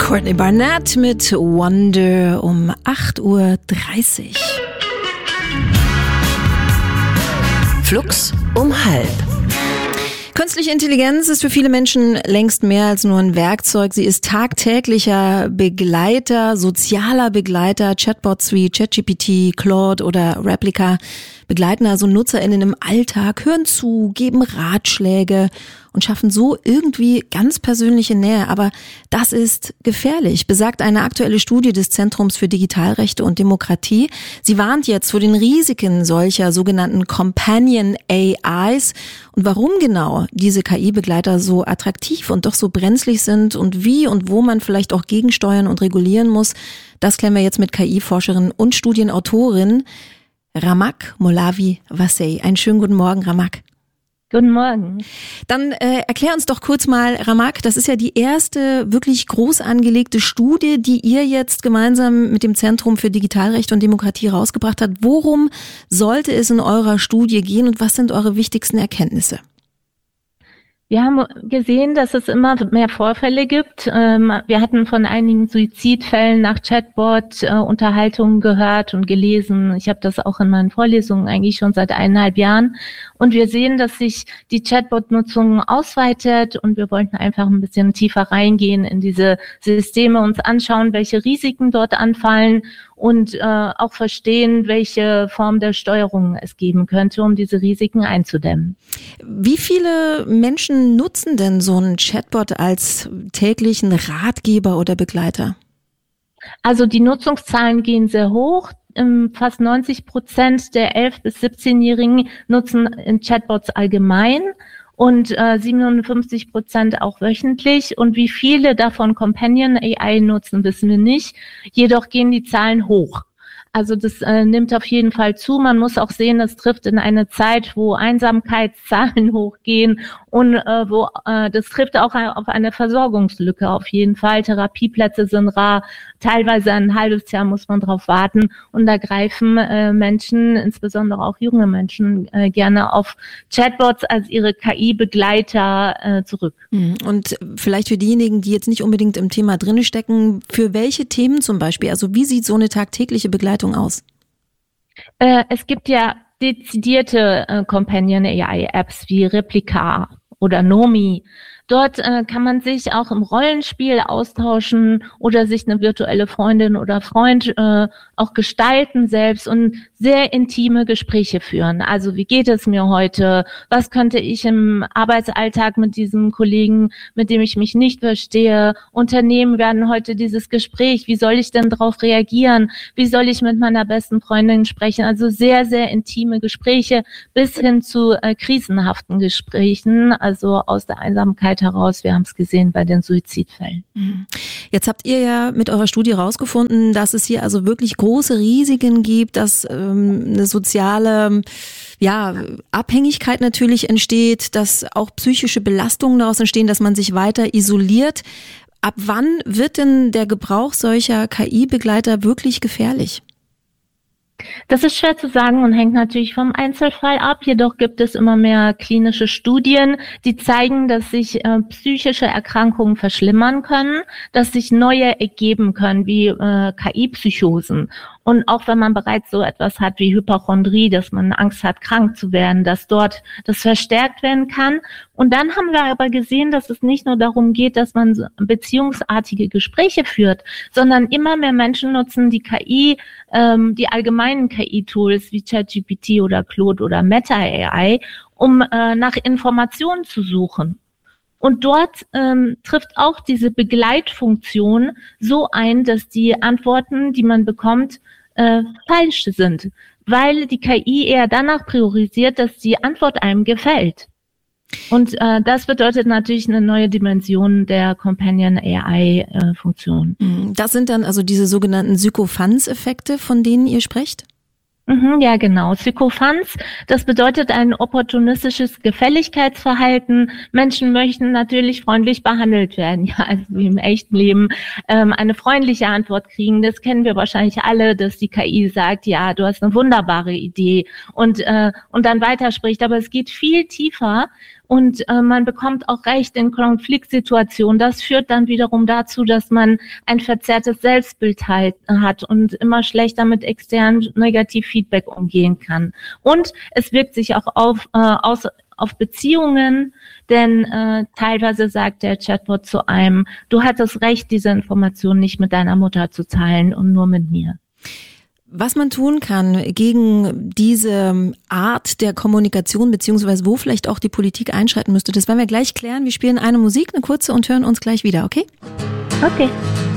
Courtney Barnett mit Wonder um 8:30 Uhr. Flux um 12:30. Künstliche Intelligenz ist für viele Menschen längst mehr als nur ein Werkzeug. Sie ist tagtäglicher Begleiter, sozialer Begleiter. Chatbots wie ChatGPT, Claude oder Replika begleiten also NutzerInnen im Alltag, hören zu, geben Ratschläge und schaffen so irgendwie ganz persönliche Nähe. Aber das ist gefährlich, besagt eine aktuelle Studie des Zentrums für Digitalrechte und Demokratie. Sie warnt jetzt vor den Risiken solcher sogenannten Companion AIs und warum genau diese KI-Begleiter so attraktiv und doch so brenzlig sind und wie und wo man vielleicht auch gegensteuern und regulieren muss. Das klären wir jetzt mit KI-Forscherin und Studienautorin Ramak Molavi-Vassey. Einen schönen guten Morgen, Ramak. Guten Morgen. Dann erklär uns doch kurz mal, Ramak, das ist ja die erste wirklich groß angelegte Studie, die ihr jetzt gemeinsam mit dem Zentrum für Digitalrecht und Demokratie rausgebracht habt. Worum sollte es in eurer Studie gehen und was sind eure wichtigsten Erkenntnisse? Wir haben gesehen, dass es immer mehr Vorfälle gibt. Wir hatten von einigen Suizidfällen nach Chatbot-Unterhaltungen gehört und gelesen. Ich habe das auch in meinen Vorlesungen eigentlich schon seit 1,5 Jahren. Und wir sehen, dass sich die Chatbot-Nutzung ausweitet und wir wollten einfach ein bisschen tiefer reingehen in diese Systeme, uns anschauen, welche Risiken dort anfallen und auch verstehen, welche Form der Steuerung es geben könnte, um diese Risiken einzudämmen. Wie viele Menschen nutzen denn so einen Chatbot als täglichen Ratgeber oder Begleiter? Also die Nutzungszahlen gehen sehr hoch. Fast 90% der 11- bis 17-Jährigen nutzen Chatbots allgemein und 57% auch wöchentlich. Und wie viele davon Companion AI nutzen, wissen wir nicht. Jedoch gehen die Zahlen hoch. Also das nimmt auf jeden Fall zu. Man muss auch sehen, das trifft in eine Zeit, wo Einsamkeitszahlen hochgehen und das trifft auch auf eine Versorgungslücke auf jeden Fall. Therapieplätze sind rar, teilweise ein halbes Jahr muss man drauf warten und da greifen Menschen, insbesondere auch junge Menschen, gerne auf Chatbots als ihre KI-Begleiter zurück. Und vielleicht für diejenigen, die jetzt nicht unbedingt im Thema drinne stecken, für welche Themen zum Beispiel? Also wie sieht so eine tagtägliche Begleitung aus? Es gibt ja dezidierte Companion AI-Apps wie Replika oder Nomi. Dort kann man sich auch im Rollenspiel austauschen oder sich eine virtuelle Freundin oder Freund auch gestalten selbst und sehr intime Gespräche führen. Also wie geht es mir heute? Was könnte ich im Arbeitsalltag mit diesem Kollegen, mit dem ich mich nicht verstehe, unternehmen? Werden heute dieses Gespräch? Wie soll ich denn darauf reagieren? Wie soll ich mit meiner besten Freundin sprechen? Also sehr, sehr intime Gespräche bis hin zu krisenhaften Gesprächen, also aus der Einsamkeit heraus. Wir haben es gesehen bei den Suizidfällen. Jetzt habt ihr ja mit eurer Studie rausgefunden, dass es hier also wirklich große Risiken gibt, dass eine soziale Abhängigkeit natürlich entsteht, dass auch psychische Belastungen daraus entstehen, dass man sich weiter isoliert. Ab wann wird denn der Gebrauch solcher KI-Begleiter wirklich gefährlich? Das ist schwer zu sagen und hängt natürlich vom Einzelfall ab. Jedoch gibt es immer mehr klinische Studien, die zeigen, dass sich psychische Erkrankungen verschlimmern können, dass sich neue ergeben können, wie KI-Psychosen. Und auch wenn man bereits so etwas hat wie Hypochondrie, dass man Angst hat, krank zu werden, dass dort das verstärkt werden kann. Und dann haben wir aber gesehen, dass es nicht nur darum geht, dass man beziehungsartige Gespräche führt, sondern immer mehr Menschen nutzen die KI, die allgemeinen KI-Tools wie ChatGPT oder Claude oder Meta AI, um nach Informationen zu suchen. Und dort trifft auch diese Begleitfunktion so ein, dass die Antworten, die man bekommt, falsch sind, weil die KI eher danach priorisiert, dass die Antwort einem gefällt. Und das bedeutet natürlich eine neue Dimension der Companion AI-Funktion. Das sind dann also diese sogenannten Sykophants-Effekte, von denen ihr sprecht? Ja, genau. Sykophants, das bedeutet ein opportunistisches Gefälligkeitsverhalten. Menschen möchten natürlich freundlich behandelt werden, ja, also wie im echten Leben, eine freundliche Antwort kriegen. Das kennen wir wahrscheinlich alle, dass die KI sagt, ja, du hast eine wunderbare Idee und dann weiterspricht. Aber es geht viel tiefer und man bekommt auch Recht in Konfliktsituationen. Das führt dann wiederum dazu, dass man ein verzerrtes Selbstbild hat und immer schlechter mit externem Negativfeedback umgehen kann. Und es wirkt sich auch auf Beziehungen, denn teilweise sagt der Chatbot zu einem, du hattest Recht, diese Information nicht mit deiner Mutter zu teilen und nur mit mir. Was man tun kann gegen diese Art der Kommunikation, beziehungsweise wo vielleicht auch die Politik einschreiten müsste, das werden wir gleich klären. Wir spielen eine Musik, eine kurze, und hören uns gleich wieder, okay? Okay.